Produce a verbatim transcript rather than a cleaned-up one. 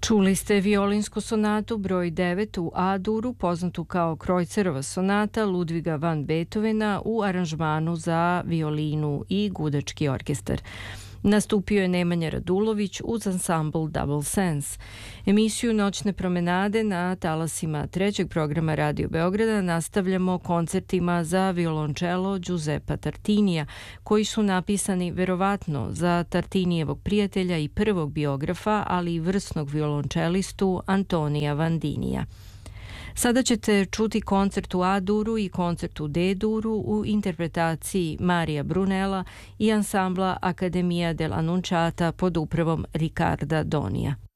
Čuli ste violinsku sonatu broj devet u A-duru, poznatu kao Krojcerova sonata Ludviga van Beethovena u aranžmanu za violinu i gudački orkestar. Nastupio je Nemanja Radulović uz ansambl Double Sense. Emisiju Noćne promenade na talasima trećeg programa Radio Beograda nastavljamo koncertima za violončelo Giuseppa Tartinija, koji su napisani verovatno za Tartinijevog prijatelja i prvog biografa, ali i vrsnog violončelistu Antonija Vandinija. Sada ćete čuti koncert u A-duru i koncert u D-duru u interpretaciji Marija Brunella i ansambla Accademia dell'Annunciata pod upravom Ricarda Donija.